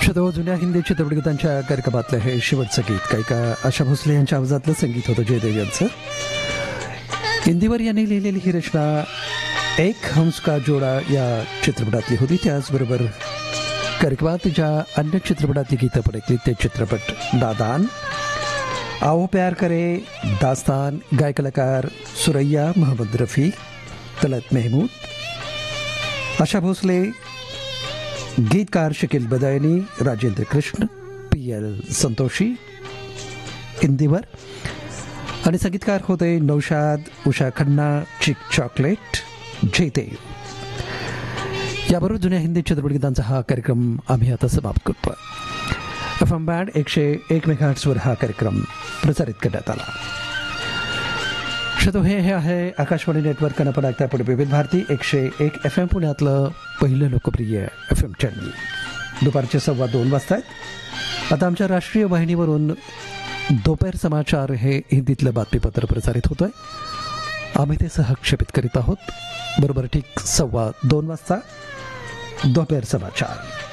श्रोतो, जुन्या हिंदी चित्रपटगीतांच्या कार्यक्रमातलं हे शेवटचं गीत गायिका आशा भोसले यांच्या आवाजातलं संगीत होतं जयदेव यांचं. हिंदीवर यांनी लिहिलेली ही रचना एक हंस का जोडा या चित्रपटातली होती. त्याचबरोबर कार्यक्रमात ज्या अन्य चित्रपटातली गीतं पण ऐकली ते चित्रपट नादान, आओ प्यार करे, दास्तान, गाय कलाकार सुरैया, मोहम्मद रफी, तलत महमूद, आशा भोसले, गीतकार शकील बदायनी, राजेंद्र कृष्ण, PL संतोषी हिंदीवर, आणि संगीतकार होते नौशाद, उषा खन्ना, चिक चॉकलेट, जयदेव. याबरोबर जुन्या हिंदी चित्रपटगीतांचा हा कार्यक्रम आम्ही आता समाप्त करतो. FM बँड 101 मेगाहर्ट्झवर हा कार्यक्रम प्रसारित करण्यात आला. श्रोतो, हे आहे आकाशवाणी नेटवर्क आणि आपण ऐकता पुढे विविध भारती 101 FM पुण्यातलं पहिलं लोकप्रिय FM चॅनल. दुपारचे 2:15 वाजता आहेत. आता आमच्या राष्ट्रीय वाहिनीवरून दोपहर समाचार हे हिंदीतलं बातमीपत्र प्रसारित होत आहे. आम्ही ते सहक्षेपित करीत आहोत. बरोबर ठीक 2:15 वाजता दोपहर समाचार.